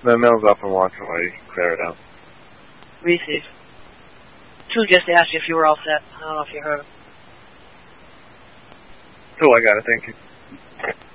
The mail's up and walking away. You can clear it out. Receive. Two just asked you if you were all set. I don't know if you heard him. Cool, I got it. Thank you.